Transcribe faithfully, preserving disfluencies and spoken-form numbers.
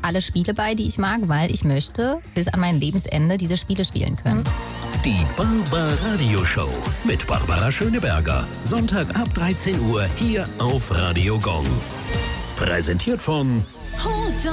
alle Spiele bei, die ich mag, weil ich möchte bis an mein Lebensende diese Spiele spielen können. Die Barbaradio Show mit Barbara Schöneberger. Sonntag ab dreizehn Uhr hier auf Radio Gong. Präsentiert von Hold on.